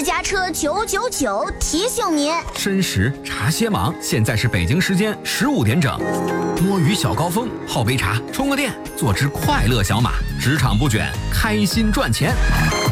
家车999提醒您， 申时茶歇忙，现在是北京时间15点整。摸鱼小高峰，泡杯茶，充个电，做只快乐小马，职场不卷，开心赚钱。